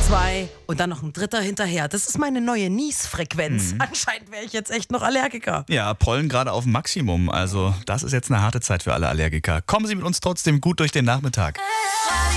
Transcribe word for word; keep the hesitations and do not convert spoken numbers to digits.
zwei und dann noch ein dritter hinterher. Das ist meine neue Niesfrequenz. Mhm. Anscheinend wäre ich jetzt echt noch Allergiker. Ja, Pollen gerade auf dem Maximum. Also das ist jetzt eine harte Zeit für alle Allergiker. Kommen Sie mit uns trotzdem gut durch den Nachmittag.